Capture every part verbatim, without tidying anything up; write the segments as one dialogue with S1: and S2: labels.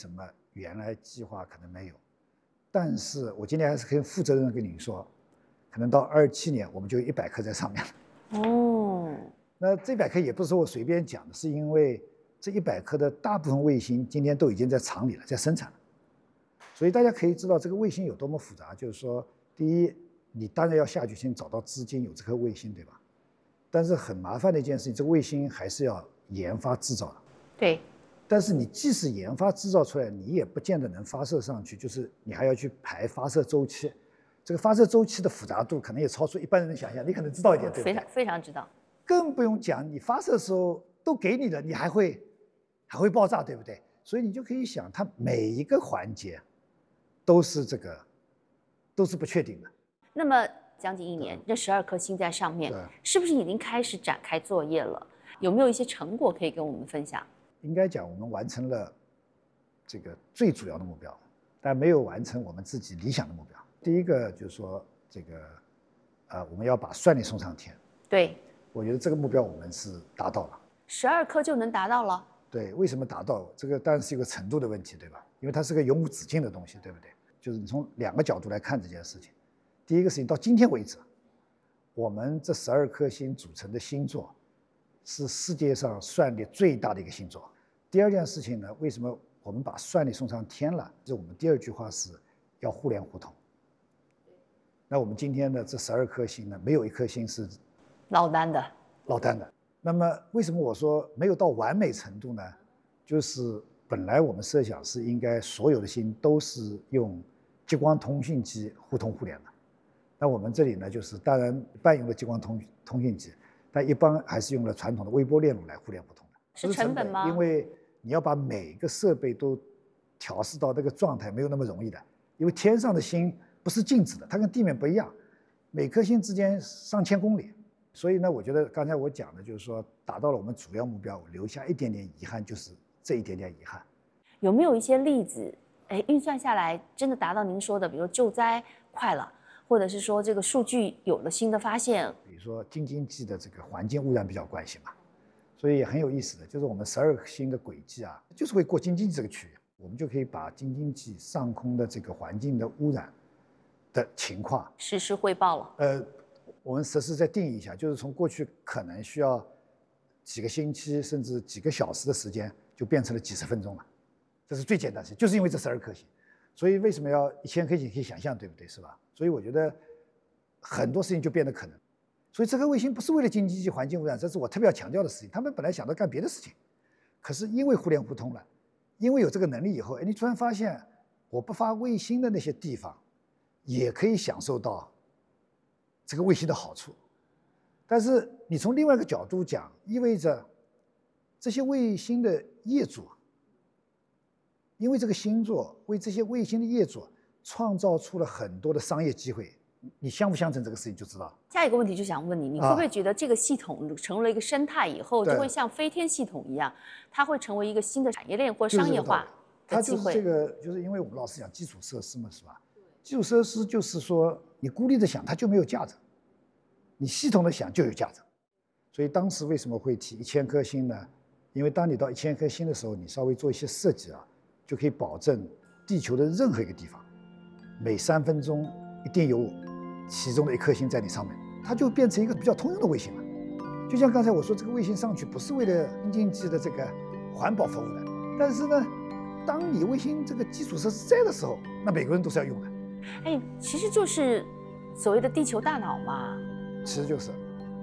S1: 什么原来计划可能没有。但是我今天还是可以负责任的跟您说，可能到二七年我们就有一百颗在上面了。哦，那这一百颗也不是说我随便讲的，是因为这一百颗的大部分卫星今天都已经在厂里了，在生产了。所以大家可以知道这个卫星有多么复杂，就是说，第一，你当然要下决心找到资金有这颗卫星，对吧？但是很麻烦的一件事情，这个卫星还是要研发制造的。
S2: 对。
S1: 但是你即使研发制造出来，你也不见得能发射上去，就是你还要去排发射周期，这个发射周期的复杂度可能也超出一般人的想象。你可能知道一点，对不对？
S2: 非常非常知道。
S1: 更不用讲，你发射的时候都给你了，你还会还会爆炸，对不对？所以你就可以想，它每一个环节都是这个都是不确定的。
S2: 那么将近一年，这十二颗星在上面，是不是已经开始展开作业了？有没有一些成果可以跟我们分享？
S1: 应该讲，我们完成了这个最主要的目标，但没有完成我们自己理想的目标。第一个就是说，这个呃，我们要把算力送上天。
S2: 对，
S1: 我觉得这个目标我们是达到了。
S2: 十二颗就能达到了？
S1: 对，为什么达到？这个当然是一个程度的问题，对吧？因为它是个永无止境的东西，对不对？就是你从两个角度来看这件事情。第一个事情，到今天为止，我们这十二颗星组成的星座是世界上算力最大的一个星座。第二件事情呢，为什么我们把算力送上天了？这我们第二句话是要互联互通。那我们今天的这十二颗星呢，没有一颗星是
S2: 落单的。
S1: 落单的。那么为什么我说没有到完美程度呢？就是本来我们设想是应该所有的星都是用激光通讯机互通互联的。那我们这里呢，就是当然半用了激光通通讯机，但一般还是用了传统的微波链路来互联互通的。
S2: 是成本吗？
S1: 因为你要把每个设备都调试到那个状态，没有那么容易的。因为天上的星不是静止的，它跟地面不一样，每颗星之间上千公里。所以呢，我觉得刚才我讲的就是说，达到了我们主要目标，我留下一点点遗憾，就是这一点点遗憾。
S2: 有没有一些例子？哎，运算下来真的达到您说的，比如说救灾快了，或者是说这个数据有了新的发现？
S1: 比如说京津冀的这个环境污染比较关系嘛。所以也很有意思的，就是我们十二星的轨迹啊，就是会过京津冀这个区域，我们就可以把京津冀上空的这个环境的污染的情况
S2: 实时汇报了。
S1: 呃，我们实时再定义一下，就是从过去可能需要几个星期甚至几个小时的时间，就变成了几十分钟了。这是最简单的事，就是因为这十二颗星，所以为什么要一千颗星？可以想象，对不对？是吧？所以我觉得很多事情就变得可能。所以这颗卫星不是为了京津冀环境污染，这是我特别要强调的事情。他们本来想到干别的事情，可是因为互联互通了，因为有这个能力以后，哎，你突然发现，我不发卫星的那些地方，也可以享受到这个卫星的好处。但是你从另外一个角度讲，意味着这些卫星的业主，因为这个星座为这些卫星的业主创造出了很多的商业机会。你相不相信这个事情就知道了。
S2: 下一个问题就想问你，你会不会觉得这个系统成为了一个生态以后，就会像飞天系统一样，它会成为一个新的产业链或商业化的机会？
S1: 它就是这个，就是因为我们老是讲基础设施嘛，是吧？基础设施就是说，你孤立的想它就没有价值，你系统的想就有价值。所以当时为什么会提一千颗星呢？因为当你到一千颗星的时候，你稍微做一些设计啊，就可以保证地球的任何一个地方，每三分钟一定有其中的一颗星在你上面，它就变成一个比较通用的卫星了。就像刚才我说，这个卫星上去不是为了京津冀的这个环保服务的，但是呢，当你卫星这个基础设施在的时候，那每个人都是要用的。
S2: 哎，其实就是所谓的地球大脑嘛。
S1: 其实就是。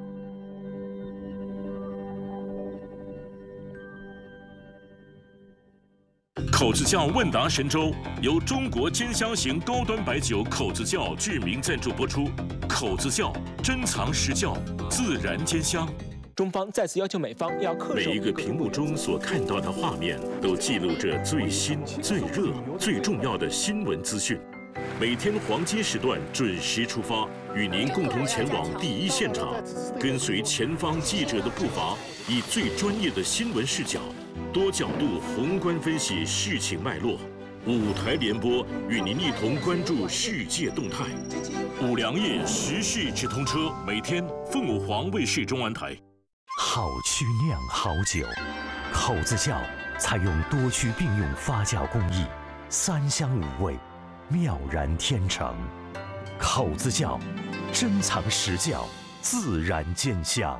S3: 口子窖问答神州由中国尖香型高端白酒口子窖致名赞助播出。口子窖珍藏实窖，自然尖香。
S4: 中方再次要求美方要恪守。
S3: 每一个屏幕中所看到的画面，都记录着最新、最热、最重要的新闻资讯。每天黄金时段准时出发，与您共同前往第一现场，跟随前方记者的步伐，以最专业的新闻视角。多角度宏观分析事情脉络，五台联播与您一同关注世界动态。五粮液时事直通车，每天凤舞黄卫视中文台。
S5: 好曲酿好酒，口子窖采用多区并用发酵工艺，三香五味，妙然天成。口子窖，珍藏实窖，自然兼香。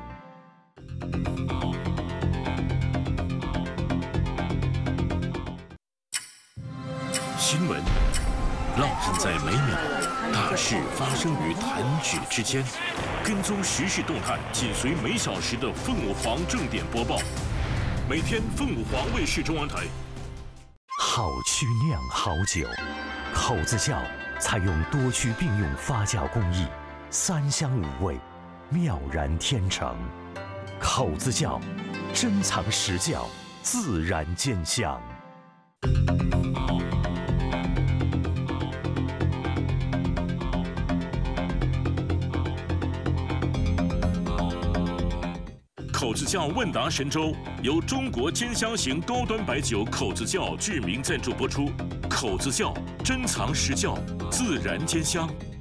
S3: 新闻浪漫在每秒，大事发生于弹指之间。跟踪时事动态，紧随每小时的凤舞凰正点播报。每天凤舞凰卫视中央台。
S5: 好曲酿好酒，口子窖采用多区并用发酵工艺，三香五味，妙然天成。口子窖，珍藏实窖，自然兼香。
S3: 口子窖问答神州由中国兼香型高端白酒口子窖致名赞助播出。口子窖珍藏实窖，自然兼香。